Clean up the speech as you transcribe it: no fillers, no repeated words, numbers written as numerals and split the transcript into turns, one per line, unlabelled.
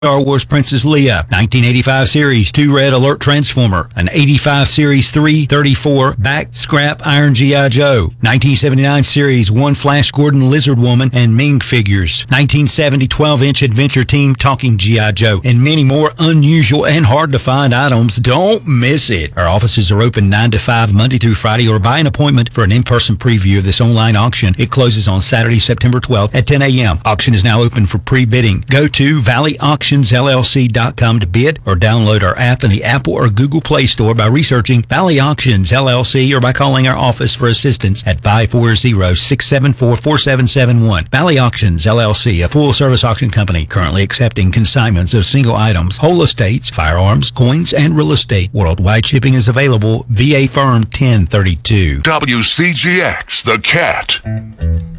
Star Wars Princess Leia, 1985 Series 2 Red Alert Transformer, an 85 Series 334 back scrap Iron G.I. Joe, 1979 Series 1 Flash Gordon Lizard Woman and Ming figures, 1970 12-inch Adventure Team Talking G.I. Joe, and many more unusual and hard to find items. Don't miss it. Our offices are open 9 to 5 Monday through Friday, or buy an appointment for an in-person preview of this online auction. It closes on Saturday, September 12th at 10 a.m. Auction is now open for pre-bidding. Go to valleyauctionsllc.com to bid, or download our app in the Apple or Google Play Store by researching Valley Auctions LLC, or by calling our office for assistance at 540-674-4771. Valley Auctions LLC, a full-service auction company currently accepting consignments of single items, whole estates, firearms, coins, and real estate. Worldwide shipping is available. VA Firm 1032.
WCGX, The Cat.